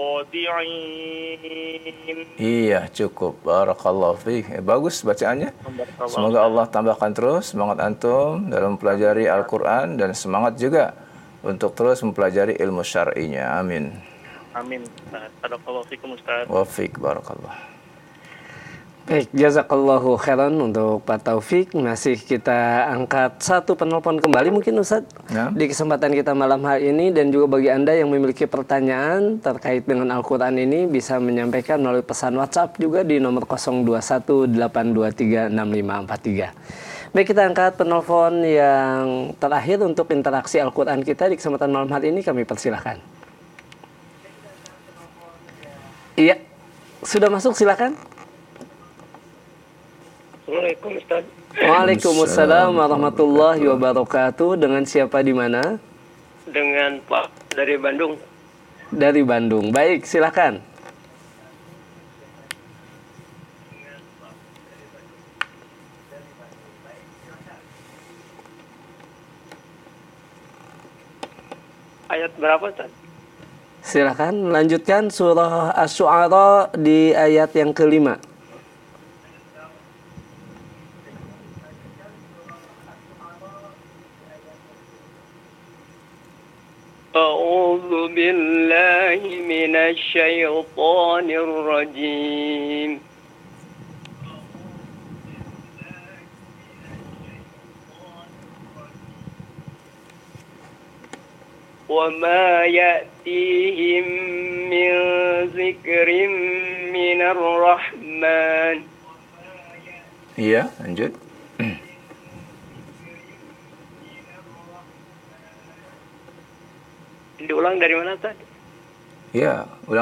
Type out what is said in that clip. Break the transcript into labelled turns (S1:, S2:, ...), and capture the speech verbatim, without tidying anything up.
S1: Iya, cukup. Barakallahu fiik. Eh, bagus bacaannya. Semoga Allah tambahkan terus semangat antum dalam mempelajari Al-Qur'an dan semangat juga untuk terus mempelajari ilmu syar'inya. Amin.
S2: Amin. Barakallahu fiikum Ustaz.
S1: Wa fiik barakallah.
S3: Baik, jazakallahu khairan untuk Pak Taufik. Masih kita angkat satu penelpon kembali mungkin Ustaz
S1: Ya.
S3: di kesempatan kita malam hari ini, dan juga bagi Anda yang memiliki pertanyaan terkait dengan Al-Quran ini bisa menyampaikan melalui pesan WhatsApp juga di nomor nol dua satu delapan dua tiga enam lima empat tiga. Baik, kita angkat penelpon yang terakhir untuk interaksi Al-Quran kita di kesempatan malam hari ini, kami persilahkan. Iya, sudah masuk, silakan.
S4: Assalamualaikum Ustaz.
S3: Waalaikumsalam warahmatullahi wabarakatuh. Dengan siapa di mana?
S4: Dengan Pak dari Bandung.
S3: Dari Bandung. Baik, silakan.
S4: Ayat berapa Ustaz?
S3: Silakan lanjutkan surah Asy-Syu'ara di ayat yang kelima.
S4: A'udzu billahi minasy syaithanir rajim. Wa ma ya'tihim min dzikrin minar rahman.
S1: Iya, lanjut.
S4: Diulang dari mana Ustaz?
S1: Iya, ulang.